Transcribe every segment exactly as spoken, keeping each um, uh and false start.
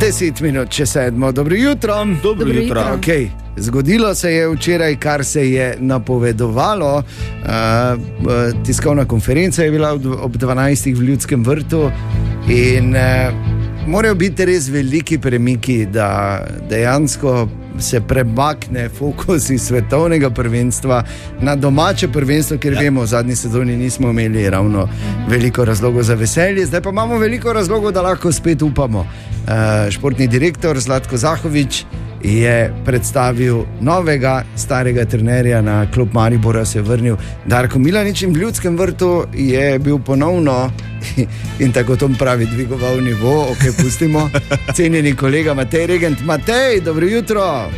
Deset minut, če sedmo. Dobro jutro. Dobro jutro. Okay. Zgodilo se je včeraj, kar se je napovedovalo. Uh, tiskovna konferenca je bila ob dvanajstih v Ljudskem vrtu in uh, morajo biti res veliki premiki, da dejansko se premakne fokus iz svetovnega prvenstva na domače prvenstvo, ker ja. vemo, v zadnji sezoni nismo imeli ravno veliko razlogov za veselje, zdaj pa imamo veliko razlogov, da lahko spet upamo. Uh, športni direktor Zlatko Zahovič je predstavil novega starega trenerja, na klub Maribora se je vrnil Darko Milanič in v Ljudskem vrtu je bil ponovno in tako Tom pravi dvigoval nivo, ok, pustimo, cenjeni kolega Matej Regent. Matej, dobro jutro.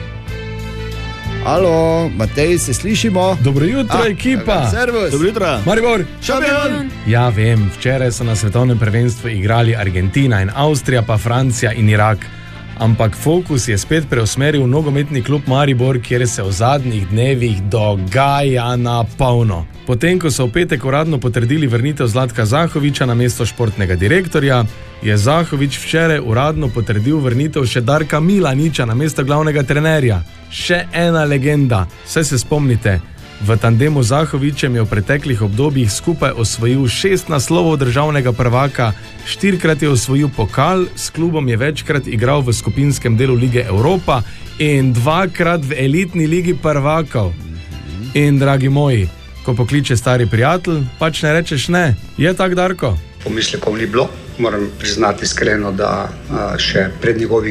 Alo, Matej, se slišimo? Dobro jutro, A, ekipa. Servus. Dobro jutro. Maribor. Šampion. Ja, vem, včeraj so na svetovnem prvenstvu igrali Argentina in Avstrija, pa Francija in Irak. Ampak fokus je spet preusmeril nogometni klub Maribor, kjer se v zadnjih dnevih dogaja na polno. Potem, ko so v petek uradno potrdili vrnitev Zlatka Zahoviča na mesto športnega direktorja, je Zahovič včeraj uradno potrdil vrnitev še Darka Milaniča na mesto glavnega trenerja. Še ena legenda. Saj se spomnite, v tandemu z Zahovičem je v preteklih obdobjih skupaj osvojil šest naslovov državnega prvaka, štirikrat je osvojil pokal, s klubom je večkrat igral v skupinskem delu Lige Evropa in dvakrat v elitni ligi prvakov. In dragi moji, ko pokliče stari prijatelj, pač ne rečeš ne. Je tak, Darko? Pomislekov ni bilo, moram priznati iskreno, da še pred njegovim